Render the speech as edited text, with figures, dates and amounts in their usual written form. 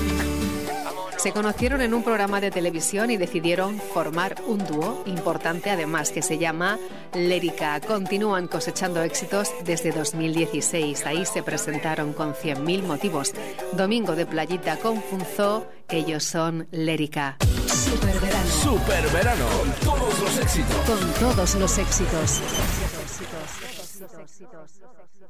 Se conocieron en un programa de televisión y decidieron formar un dúo importante, además, que se llama Lérica. Continúan cosechando éxitos desde 2016. Ahí se presentaron con 100.000 motivos. Domingo de Playita con Funzó, ellos son Lérica. Superverano. Superverano. Con todos los éxitos. Con todos los éxitos.